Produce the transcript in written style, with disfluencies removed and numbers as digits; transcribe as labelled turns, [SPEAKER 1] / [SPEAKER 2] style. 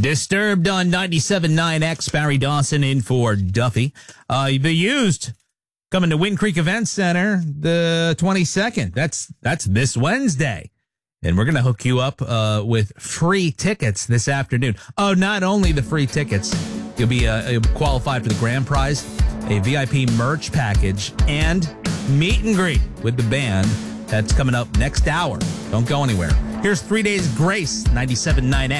[SPEAKER 1] Disturbed on 97.9 X. Barry Dawson in for Duffy. The Used coming to Wind Creek Event Center the 22nd. That's this Wednesday. And we're going to hook you up with free tickets this afternoon. Oh, not only the free tickets, you'll be qualified for the grand prize, a VIP merch package, and meet and greet with the band. That's coming up next hour. Don't go anywhere. Here's 3 Days Grace, 97.9 X.